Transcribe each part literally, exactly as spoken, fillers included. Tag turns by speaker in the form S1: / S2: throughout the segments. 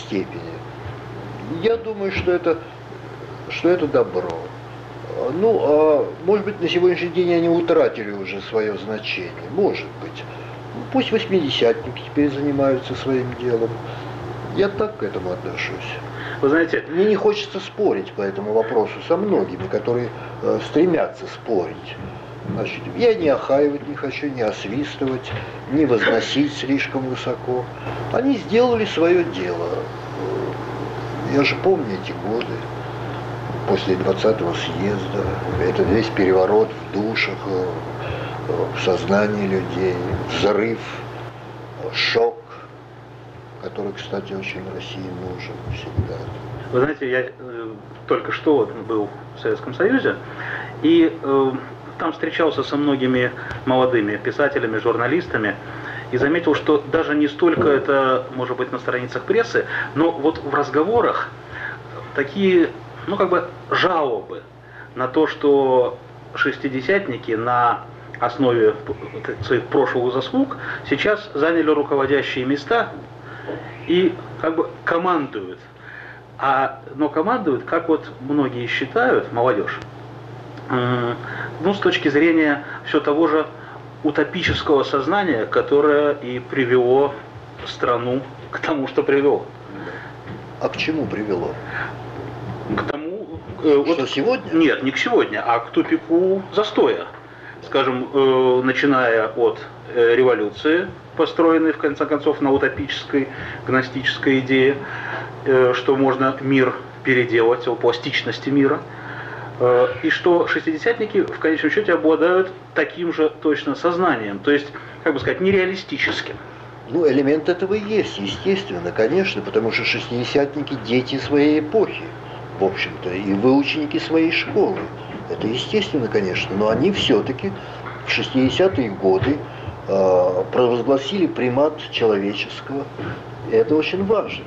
S1: степени. Я думаю, что это, что это добро. Ну, а может быть, на сегодняшний день они утратили уже свое значение. Может быть. Пусть восьмидесятники теперь занимаются своим делом. Я так к этому отношусь.
S2: Вы знаете,
S1: мне не хочется спорить по этому вопросу со многими, которые э, стремятся спорить. Значит, я не охаивать не хочу, не освистывать, не возносить слишком высоко. Они сделали свое дело. Я же помню эти годы, после двадцатого съезда, это весь переворот в душах, в сознании людей, взрыв, шок, который, кстати, очень России нужен всегда.
S2: Вы знаете, я э, только что вот был в Советском Союзе, и э, там встречался со многими молодыми писателями, журналистами, и заметил, что даже не столько это, может быть, на страницах прессы, но вот в разговорах такие, ну, как бы жалобы на то, что шестидесятники на основе своих прошлых заслуг сейчас заняли руководящие места и как бы командуют. А, но командуют, как вот многие считают, молодежь, ну, с точки зрения все того же утопического сознания, которое и привело страну к тому, что привело.
S1: А к чему привело?
S2: К тому... Э,
S1: что
S2: вот,
S1: сегодня?
S2: Нет, не к сегодня, а к тупику застоя. Скажем, э, начиная от э, революции, построенной, в конце концов, на утопической, гностической идее, э, что можно мир переделать, о пластичности мира. И что шестидесятники в конечном счете обладают таким же точно сознанием, то есть, как бы сказать, нереалистическим.
S1: Ну, элемент этого и есть, естественно, конечно, потому что шестидесятники – дети своей эпохи, в общем-то, и выученики своей школы. Это естественно, конечно, но они все-таки в шестидесятые годы э, провозгласили примат человеческого, и это очень важно.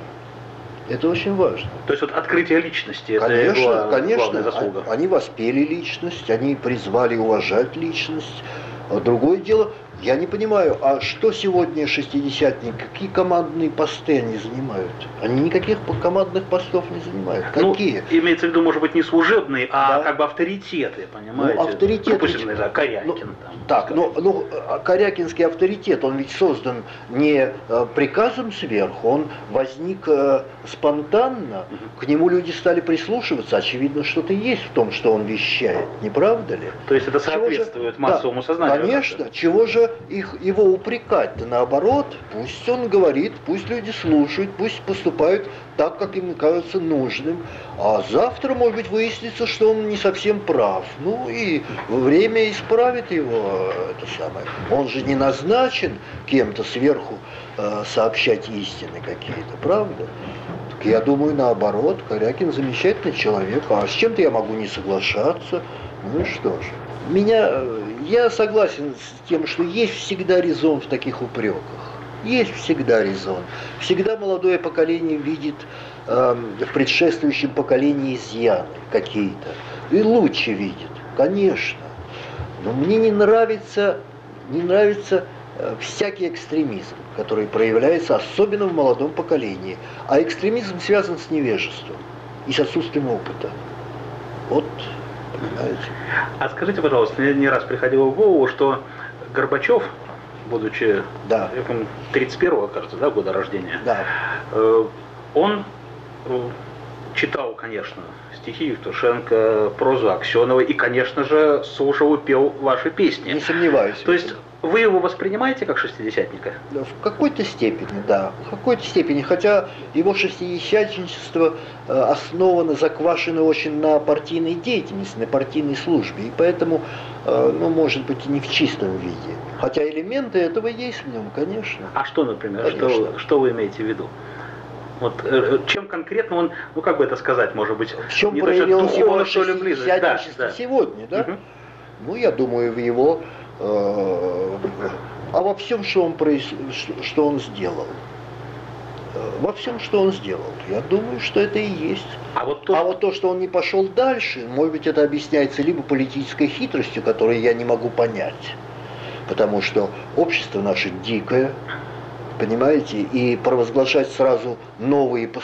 S1: Это очень важно.
S2: То есть вот открытие личности,
S1: конечно,
S2: это глав,
S1: конечно,
S2: главная заслуга.
S1: Они воспели личность, они призвали уважать личность. Другое дело, я не понимаю, а что сегодня шестидесятники, какие командные посты они занимают? Они никаких командных постов не занимают. Какие?
S2: Ну, имеется в виду, может быть, не служебные, а
S1: да.
S2: как бы авторитеты, понимаете?
S1: Ну, авторитет.
S2: Допустим,
S1: ведь,
S2: не знаю, Корякин.
S1: Ну,
S2: там,
S1: так, ну, ну, Корякинский авторитет, он ведь создан не э, приказом сверху, он возник э, спонтанно, угу. К нему люди стали прислушиваться, очевидно, что-то есть в том, что он вещает, не правда ли?
S2: То есть это соответствует же, массовому да, сознанию?
S1: Конечно, чего же их, его упрекать-то? Наоборот, пусть он говорит, пусть люди слушают, пусть поступают так, как им кажется нужным, а завтра, может быть, выяснится, что он не совсем прав. Ну и время исправит его, это самое. Он же не назначен кем-то сверху э, сообщать истины какие-то, правда? Так я думаю, наоборот, Корякин замечательный человек, а с чем-то я могу не соглашаться, ну и что же. Меня, я согласен с тем, что есть всегда резон в таких упреках. Есть всегда резон. Всегда молодое поколение видит э, в предшествующем поколении изъяны какие-то. И лучше видит, конечно. Но мне не нравится, не нравится э, всякий экстремизм, который проявляется особенно в молодом поколении. А экстремизм связан с невежеством и с отсутствием опыта. Вот, понимаете.
S2: А скажите, пожалуйста, мне не раз приходило в голову, что Горбачев, будучи,
S1: да.
S2: тридцать первого, кажется, да, года рождения,
S1: да.
S2: он читал, конечно, стихи Евтушенко, прозу Аксенова и, конечно же, слушал и пел ваши песни.
S1: Не сомневаюсь.
S2: То есть вы его воспринимаете как шестидесятника?
S1: В какой-то степени, да. В какой-то степени. Хотя его шестидесятничество основано, заквашено очень на партийной деятельности, на партийной службе. И поэтому, ну, может быть, и не в чистом виде. Хотя элементы этого есть в нем, конечно.
S2: А что, например,
S1: конечно.
S2: Что, что вы имеете в виду? Вот, чем конкретно он, ну как бы это сказать, может быть,
S1: в чем
S2: не
S1: проявилось его
S2: шестидесятничество
S1: да, да. сегодня, да? Угу. Ну, я думаю, в его, э, а во всем, что он, произ... что он сделал. Во всем, что он сделал. Я думаю, что это и есть.
S2: А вот, то...
S1: а вот то, что он не пошел дальше, может быть, это объясняется либо политической хитростью, которую я не могу понять. Потому что общество наше дикое, понимаете, и провозглашать сразу новые